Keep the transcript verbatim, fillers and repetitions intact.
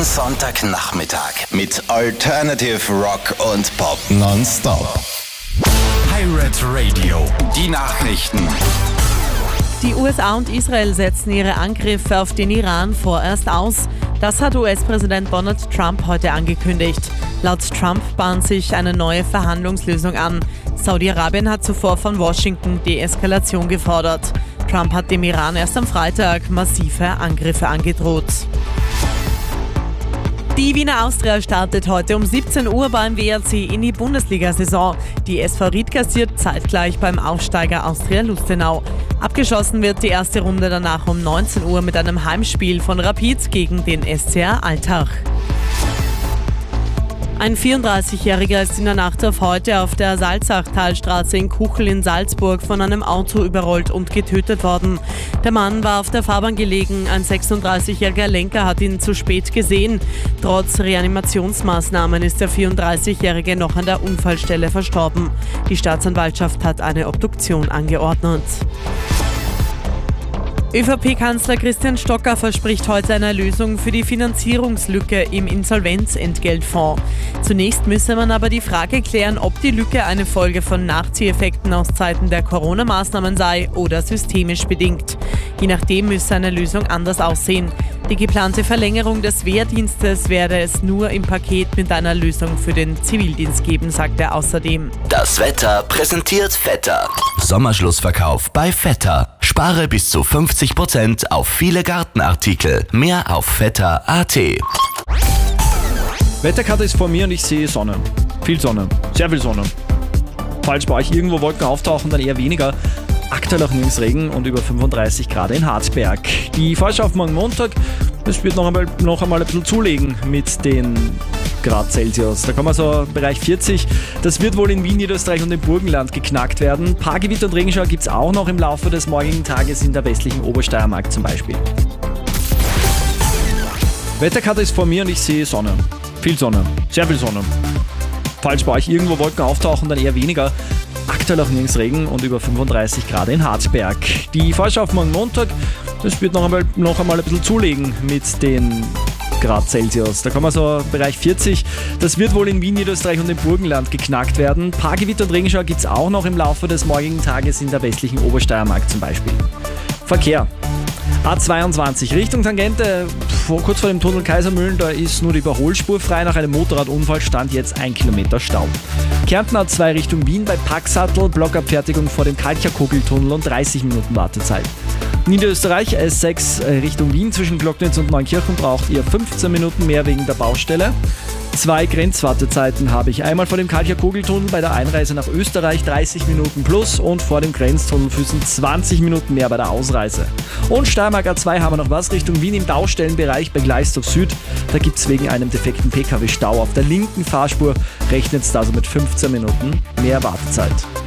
Jeden Sonntagnachmittag mit Alternative Rock und Pop nonstop. Pirate Radio, die Nachrichten. Die U S A und Israel setzen ihre Angriffe auf den Iran vorerst aus. Das hat U S-Präsident Donald Trump heute angekündigt. Laut Trump bahnt sich eine neue Verhandlungslösung an. Saudi-Arabien hat zuvor von Washington Deeskalation gefordert. Trump hat dem Iran erst am Freitag massive Angriffe angedroht. Die Wiener Austria startet heute um siebzehn Uhr beim W R C in die Bundesliga-Saison. Die S V Ried kassiert zeitgleich beim Aufsteiger Austria Lustenau. Abgeschossen wird die erste Runde danach um neunzehn Uhr mit einem Heimspiel von Rapid gegen den S C R Altach. Ein vierunddreißigjähriger ist in der Nacht auf heute auf der Salzachtalstraße in Kuchel in Salzburg von einem Auto überrollt und getötet worden. Der Mann war auf der Fahrbahn gelegen, ein sechsunddreißigjähriger Lenker hat ihn zu spät gesehen. Trotz Reanimationsmaßnahmen ist der vierunddreißigjährige noch an der Unfallstelle verstorben. Die Staatsanwaltschaft hat eine Obduktion angeordnet. ÖVP-Kanzler Christian Stocker verspricht heute eine Lösung für die Finanzierungslücke im Insolvenzentgeltfonds. Zunächst müsse man aber die Frage klären, ob die Lücke eine Folge von Nachzieheffekten aus Zeiten der Corona-Maßnahmen sei oder systemisch bedingt. Je nachdem müsse eine Lösung anders aussehen. Die geplante Verlängerung des Wehrdienstes werde es nur im Paket mit einer Lösung für den Zivildienst geben, sagt er außerdem. Das Wetter präsentiert Vetter. Sommerschlussverkauf bei Vetter. Spare bis zu fünfzig Prozent auf viele Gartenartikel. Mehr auf vetter punkt a t. Wetterkarte ist vor mir und ich sehe Sonne. Viel Sonne. Sehr viel Sonne. Falls bei euch irgendwo Wolken auftauchen, dann eher weniger. Aktuell auch nirgends Regen und über fünfunddreißig Grad in Harzberg. Die Vorschau auf morgen Montag, das wird noch einmal, noch einmal ein bisschen zulegen mit den Grad Celsius. Da kommen wir so im Bereich vierzig. Das wird wohl in Wien, Niederösterreich und im Burgenland geknackt werden. Ein paar Gewitter und Regenschauer gibt es auch noch im Laufe des morgigen Tages in der westlichen Obersteiermark zum Beispiel. Wetterkarte ist vor mir und ich sehe Sonne. Viel Sonne. Sehr viel Sonne. Falls bei euch irgendwo Wolken auftauchen, dann eher weniger. Aktuell auch nirgends Regen und über fünfunddreißig Grad in Harzberg. Die Vorschau auf morgen Montag, das wird noch einmal, noch einmal ein bisschen zulegen mit den Grad Celsius. Da kommen wir so im Bereich vierzig. Das wird wohl in Wien, Niederösterreich und im Burgenland geknackt werden. Ein paar Gewitter und Regenschauer gibt es auch noch im Laufe des morgigen Tages in der westlichen Obersteiermark zum Beispiel. Verkehr. A zweiundzwanzig Richtung Tangente, kurz vor dem Tunnel Kaisermühlen, da ist nur die Überholspur frei. Nach einem Motorradunfall stand jetzt ein Kilometer Stau. Kärnten A zwei Richtung Wien bei Packsattel, Blockabfertigung vor dem Kalcher-Kogeltunnel und dreißig Minuten Wartezeit. Niederösterreich S sechs Richtung Wien zwischen Glocknitz und Neunkirchen braucht ihr fünfzehn Minuten mehr wegen der Baustelle. Zwei Grenzwartezeiten habe ich. Einmal vor dem Kalcher-Kogeltunnel bei der Einreise nach Österreich dreißig Minuten plus und vor dem Grenztunnel Füssen zwanzig Minuten mehr bei der Ausreise. Und Steiermark A zwei haben wir noch was Richtung Wien im Baustellenbereich bei Gleisdorf Süd. Da gibt es wegen einem defekten Pkw Stau auf der linken Fahrspur. Rechnet es also mit fünfzehn Minuten mehr Wartezeit.